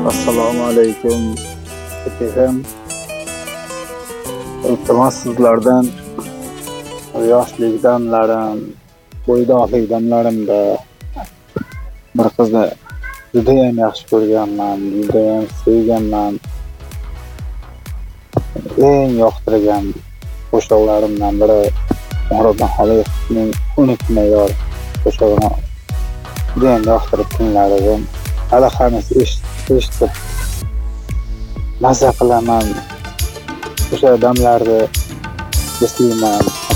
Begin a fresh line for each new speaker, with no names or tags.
Assalomu alaykum. Akam, iltimos sizlardan yoshlik damlarim, bo'ydoqlik damlarimda bir qizni judayam yaxshi ko'rganman, judayam sevganman. Eng yoqtirgan qo'shiqlarimdan biri Murodjon Xoliqovning "Unutma yor" qo'shig'ini judayam yoqtirib tinglar edim. Hali hanuz eshitib maza qilaman. O'sha damlarni eslayman.